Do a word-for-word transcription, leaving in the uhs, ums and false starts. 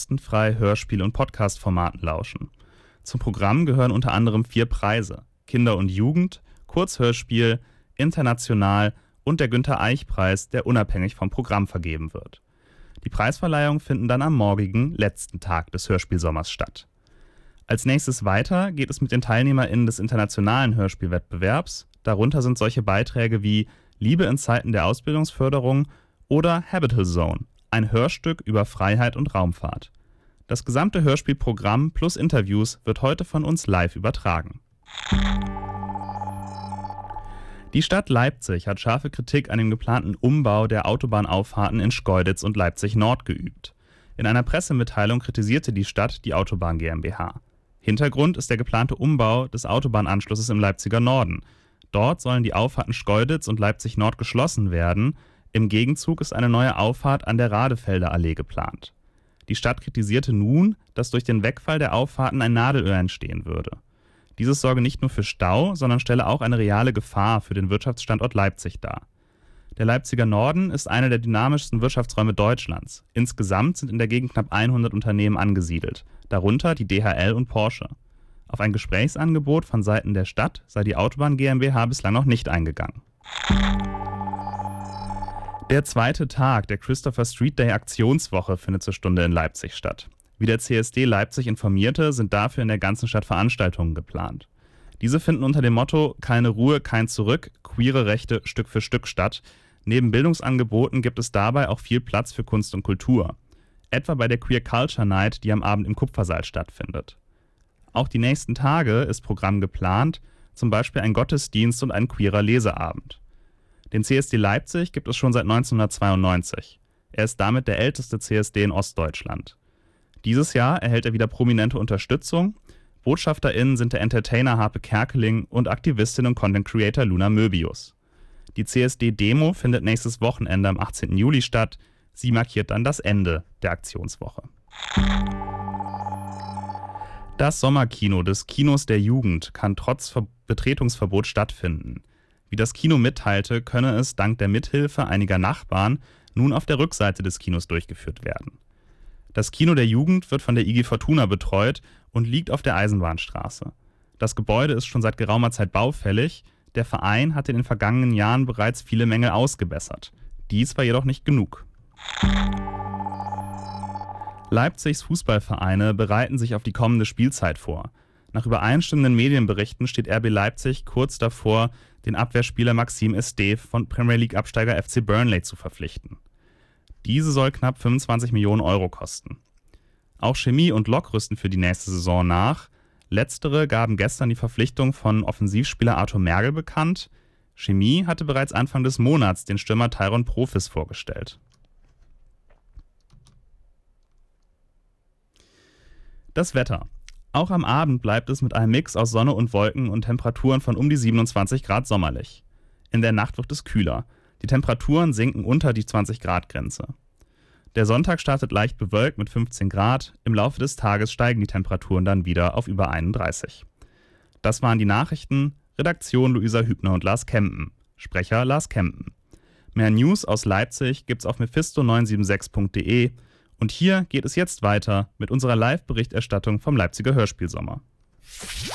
kostenfrei Hörspiel- und Podcast-Formaten lauschen. Zum Programm gehören unter anderem vier Preise: Kinder und Jugend, Kurzhörspiel, International und der Günther-Eich-Preis, der unabhängig vom Programm vergeben wird. Die Preisverleihungen finden dann am morgigen letzten Tag des Hörspielsommers statt. Als nächstes weiter geht es mit den TeilnehmerInnen des internationalen Hörspielwettbewerbs. Darunter sind solche Beiträge wie Liebe in Zeiten der Ausbildungsförderung oder Habitable Zone, ein Hörstück über Freiheit und Raumfahrt. Das gesamte Hörspielprogramm plus Interviews wird heute von uns live übertragen. Die Stadt Leipzig hat scharfe Kritik an dem geplanten Umbau der Autobahnauffahrten in Schkeuditz und Leipzig-Nord geübt. In einer Pressemitteilung kritisierte die Stadt die Autobahn GmbH. Hintergrund ist der geplante Umbau des Autobahnanschlusses im Leipziger Norden. Dort sollen die Auffahrten Schkeuditz und Leipzig-Nord geschlossen werden. Im Gegenzug ist eine neue Auffahrt an der Radefelder Allee geplant. Die Stadt kritisierte nun, dass durch den Wegfall der Auffahrten ein Nadelöhr entstehen würde. Dieses sorge nicht nur für Stau, sondern stelle auch eine reale Gefahr für den Wirtschaftsstandort Leipzig dar. Der Leipziger Norden ist einer der dynamischsten Wirtschaftsräume Deutschlands. Insgesamt sind in der Gegend knapp hundert Unternehmen angesiedelt, darunter die D H L und Porsche. Auf ein Gesprächsangebot von Seiten der Stadt sei die Autobahn GmbH bislang noch nicht eingegangen. Der zweite Tag der Christopher Street Day Aktionswoche findet zur Stunde in Leipzig statt. Wie der C S D Leipzig informierte, sind dafür in der ganzen Stadt Veranstaltungen geplant. Diese finden unter dem Motto „Keine Ruhe, kein Zurück, queere Rechte Stück für Stück" statt. Neben Bildungsangeboten gibt es dabei auch viel Platz für Kunst und Kultur. Etwa bei der Queer Culture Night, die am Abend im Kupfersaal stattfindet. Auch die nächsten Tage ist Programm geplant, zum Beispiel ein Gottesdienst und ein queerer Leseabend. Den C S D Leipzig gibt es schon seit neunzehnhundertzweiundneunzig. Er ist damit der älteste C S D in Ostdeutschland. Dieses Jahr erhält er wieder prominente Unterstützung. BotschafterInnen sind der Entertainer Harpe Kerkeling und Aktivistin und Content Creator Luna Möbius. Die C S D-Demo findet nächstes Wochenende am achtzehnten Juli statt. Sie markiert dann das Ende der Aktionswoche. Das Sommerkino des Kinos der Jugend kann trotz Ver- Betretungsverbot stattfinden. Wie das Kino mitteilte, könne es dank der Mithilfe einiger Nachbarn nun auf der Rückseite des Kinos durchgeführt werden. Das Kino der Jugend wird von der I G Fortuna betreut und liegt auf der Eisenbahnstraße. Das Gebäude ist schon seit geraumer Zeit baufällig. Der Verein hat in den vergangenen Jahren bereits viele Mängel ausgebessert. Dies war jedoch nicht genug. Leipzigs Fußballvereine bereiten sich auf die kommende Spielzeit vor. Nach übereinstimmenden Medienberichten steht R B Leipzig kurz davor, den Abwehrspieler Maxime Esteve von Premier League-Absteiger F C Burnley zu verpflichten. Diese soll knapp fünfundzwanzig Millionen Euro kosten. Auch Chemie und Lok rüsten für die nächste Saison nach. Letztere gaben gestern die Verpflichtung von Offensivspieler Arthur Mergel bekannt. Chemie hatte bereits Anfang des Monats den Stürmer Tyron Profis vorgestellt. Das Wetter. Auch am Abend bleibt es mit einem Mix aus Sonne und Wolken und Temperaturen von um die siebenundzwanzig Grad sommerlich. In der Nacht wird es kühler. Die Temperaturen sinken unter die zwanzig Grad Grenze. Der Sonntag startet leicht bewölkt mit fünfzehn Grad. Im Laufe des Tages steigen die Temperaturen dann wieder auf über einunddreißig. Das waren die Nachrichten. Redaktion Luisa Hübner und Lars Kempen. Sprecher Lars Kempen. Mehr News aus Leipzig gibt's auf mephisto neun sieben sechs punkt de. Und hier geht es jetzt weiter mit unserer Live-Berichterstattung vom Leipziger Hörspielsommer.